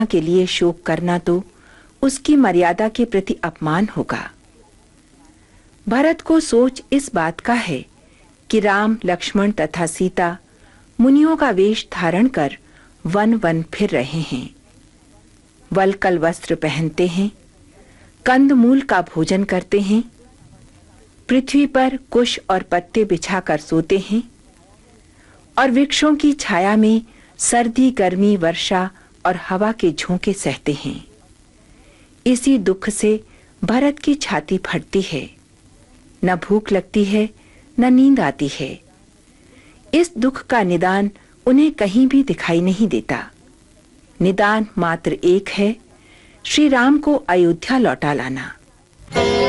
के लिए शोक करना तो उसकी मर्यादा के प्रति अपमान होगा। भरत को सोच इस बात का है कि राम, लक्ष्मण तथा सीता मुनियों का वेश धारण कर वन वन फिर रहे हैं, वल्कल वस्त्र पहनते हैं, कंदमूल का भोजन करते हैं, पृथ्वी पर कुश और पत्ते बिछाकर सोते हैं और वृक्षों की छाया में सर्दी, गर्मी, वर्षा और हवा के झोंके सहते हैं। इसी दुख से भरत की छाती फटती है, न भूख लगती है, न नींद आती है। इस दुख का निदान उन्हें कहीं भी दिखाई नहीं देता। निदान मात्र एक है, श्री राम को अयोध्या लौटा लाना।